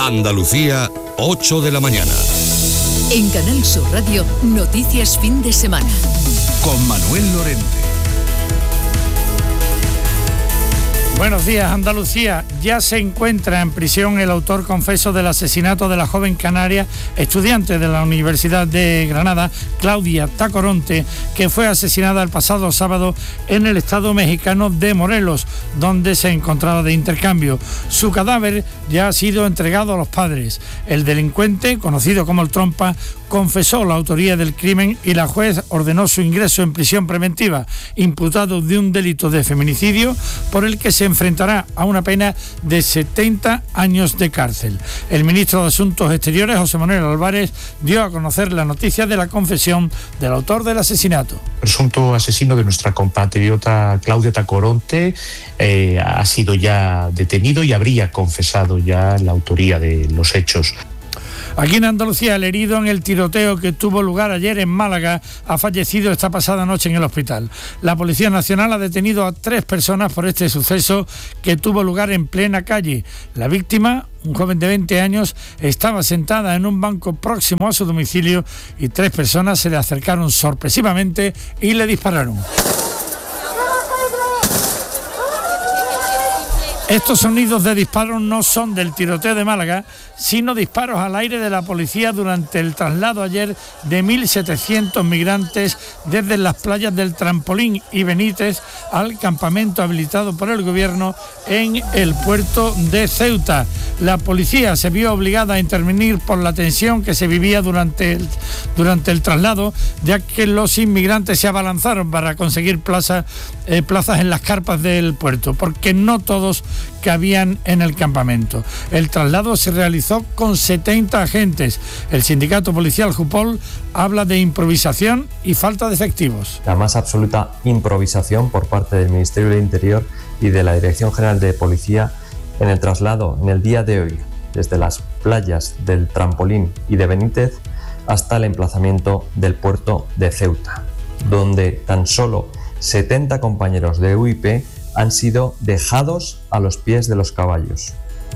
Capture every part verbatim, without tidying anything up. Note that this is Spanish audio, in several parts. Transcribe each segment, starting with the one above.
Andalucía, ocho de la mañana. En Canal Sur Radio, Noticias Fin de Semana. Con Manuel Lorente. Buenos días, Andalucía. Ya se encuentra en prisión el autor confeso del asesinato de la joven canaria, estudiante de la Universidad de Granada, Claudia Tacoronte, que fue asesinada el pasado sábado en el estado mexicano de Morelos, donde se encontraba de intercambio. Su cadáver ya ha sido entregado a los padres. El delincuente, conocido como el Trompa, confesó la autoría del crimen y la juez ordenó su ingreso en prisión preventiva, imputado de un delito de feminicidio por el que se enfrentará a una pena de setenta años de cárcel. El ministro de Asuntos Exteriores, José Manuel Álvarez, dio a conocer la noticia de la confesión del autor del asesinato. El presunto asesino de nuestra compatriota Claudia Tacoronte eh, ha sido ya detenido y habría confesado ya la autoría de los hechos. Aquí en Andalucía, el herido en el tiroteo que tuvo lugar ayer en Málaga ha fallecido esta pasada noche en el hospital. La Policía Nacional ha detenido a tres personas por este suceso que tuvo lugar en plena calle. La víctima, un joven de veinte años, estaba sentada en un banco próximo a su domicilio y tres personas se le acercaron sorpresivamente y le dispararon. Estos sonidos de disparos no son del tiroteo de Málaga, sino disparos al aire de la policía durante el traslado ayer de mil setecientos migrantes desde las playas del Trampolín y Benítez al campamento habilitado por el gobierno en el puerto de Ceuta. La policía se vio obligada a intervenir por la tensión que se vivía durante el, durante el traslado, ya que los inmigrantes se abalanzaron para conseguir plaza, eh, plazas en las carpas del puerto, porque no todos cabían en el campamento. El traslado se realizó con setenta agentes. El sindicato policial Jupol habla de improvisación y falta de efectivos. La más absoluta improvisación por parte del Ministerio del Interior y de la Dirección General de Policía en el traslado en el día de hoy desde las playas del Trampolín y de Benítez hasta el emplazamiento del puerto de Ceuta, donde tan solo setenta compañeros de U I P han sido dejados a los pies de los caballos.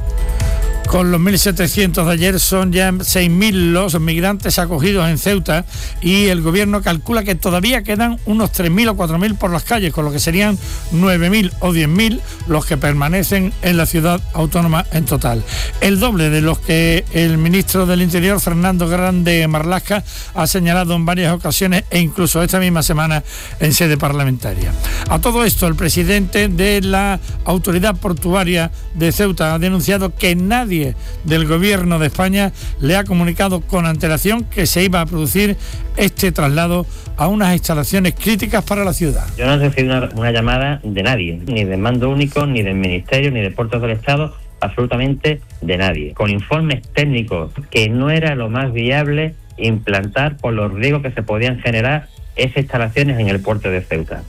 Con los mil setecientos de ayer son ya seis mil los migrantes acogidos en Ceuta y el gobierno calcula que todavía quedan unos tres mil o cuatro mil por las calles, con lo que serían nueve mil o diez mil los que permanecen en la ciudad autónoma en total. El doble de los que el ministro del Interior, Fernando Grande Marlaska, ha señalado en varias ocasiones e incluso esta misma semana en sede parlamentaria. A todo esto, el presidente de la Autoridad Portuaria de Ceuta ha denunciado que nadie del gobierno de España le ha comunicado con antelación que se iba a producir este traslado a unas instalaciones críticas para la ciudad. Yo no recibí una, una llamada de nadie, ni del mando único, ni del Ministerio, ni de Puertos del Estado, absolutamente de nadie. Con informes técnicos que no era lo más viable implantar por los riesgos que se podían generar esas instalaciones en el puerto de Ceuta.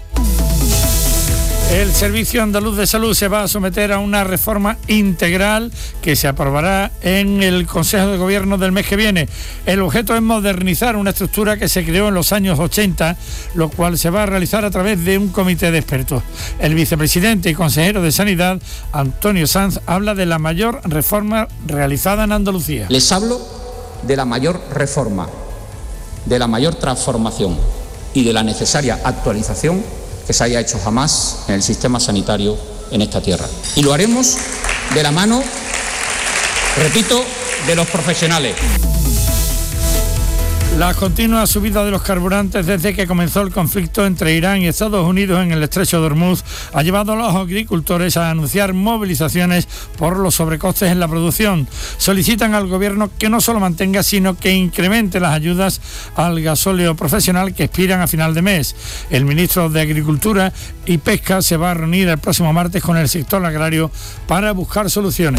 El Servicio Andaluz de Salud se va a someter a una reforma integral que se aprobará en el Consejo de Gobierno del mes que viene. El objeto es modernizar una estructura que se creó en los años ochenta, lo cual se va a realizar a través de un comité de expertos. El vicepresidente y consejero de Sanidad, Antonio Sanz, habla de la mayor reforma realizada en Andalucía. Les hablo de la mayor reforma, de la mayor transformación y de la necesaria actualización que se haya hecho jamás en el sistema sanitario en esta tierra. Y lo haremos de la mano, repito, de los profesionales. La continua subida de los carburantes desde que comenzó el conflicto entre Irán y Estados Unidos en el estrecho de Hormuz ha llevado a los agricultores a anunciar movilizaciones por los sobrecostes en la producción. Solicitan al gobierno que no solo mantenga, sino que incremente las ayudas al gasóleo profesional que expiran a final de mes. El ministro de Agricultura y Pesca se va a reunir el próximo martes con el sector agrario para buscar soluciones.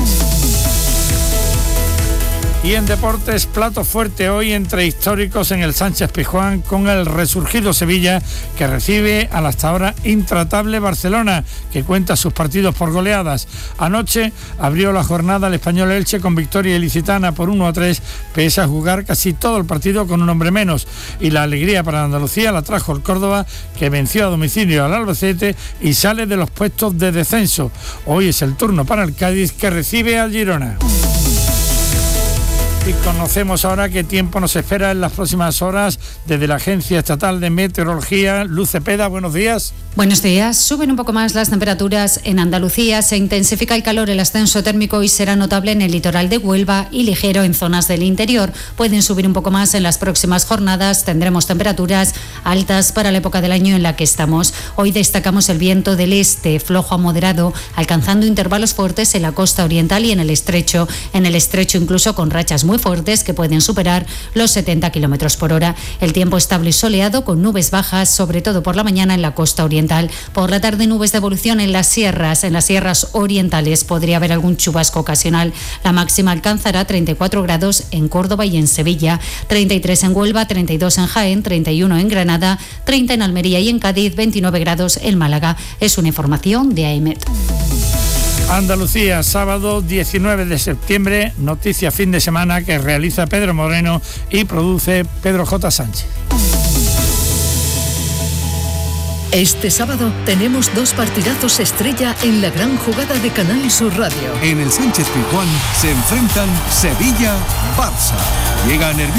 Y en deportes, plato fuerte hoy entre históricos en el Sánchez Pizjuán con el resurgido Sevilla, que recibe al hasta ahora intratable Barcelona, que cuenta sus partidos por goleadas. Anoche abrió la jornada el Español Elche con victoria ilicitana por uno a tres, pese a jugar casi todo el partido con un hombre menos. Y la alegría para Andalucía la trajo el Córdoba, que venció a domicilio al Albacete y sale de los puestos de descenso. Hoy es el turno para el Cádiz, que recibe al Girona. Y conocemos ahora qué tiempo nos espera en las próximas horas desde la Agencia Estatal de Meteorología. Luz Cepeda, buenos días. Buenos días. Suben un poco más las temperaturas en Andalucía, se intensifica el calor, el ascenso térmico y será notable en el litoral de Huelva y ligero en zonas del interior. Pueden subir un poco más en las próximas jornadas, tendremos temperaturas altas para la época del año en la que estamos. Hoy destacamos el viento del este, flojo a moderado, alcanzando intervalos fuertes en la costa oriental y en el estrecho. En el estrecho incluso con rachas muy fuertes que pueden superar los setenta kilómetros por hora. El tiempo estable y soleado con nubes bajas, sobre todo por la mañana en la costa oriental. Por la tarde nubes de evolución en las sierras. En las sierras orientales podría haber algún chubasco ocasional. La máxima alcanzará treinta y cuatro grados en Córdoba y en Sevilla, treinta y tres en Huelva, treinta y dos en Jaén, treinta y uno en Granada, treinta en Almería y en Cádiz, veintinueve grados en Málaga. Es una información de AEMET. Andalucía, sábado diecinueve de septiembre, noticia fin de semana que realiza Pedro Moreno y produce Pedro J. Sánchez. Este sábado tenemos dos partidazos estrella en la gran jugada de Canal Sur Radio. En el Sánchez Pizjuán se enfrentan Sevilla-Barça. Llega nervioso.